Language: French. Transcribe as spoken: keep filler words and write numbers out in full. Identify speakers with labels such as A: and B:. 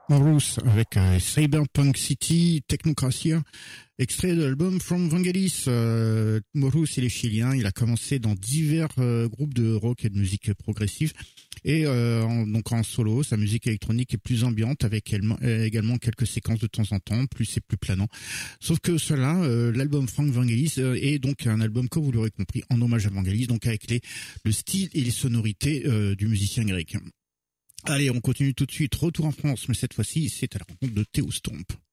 A: Morus avec euh, Cyberpunk City Technocracia, extrait de l'album From Vangelis. Euh, Morus, il est chilien, il a commencé dans divers euh, groupes de rock et de musique progressive, et euh, en, donc en solo, sa musique électronique est plus ambiante, avec également quelques séquences de temps en temps, plus et plus planant. Sauf que cela, euh, l'album From Vangelis euh, est donc un album, comme vous l'aurez compris, en hommage à Vangelis, donc avec les, le style et les sonorités euh, du musicien grec. Allez, on continue tout de suite. Retour en France, mais cette fois-ci, c'est à la rencontre de Théo Stomp.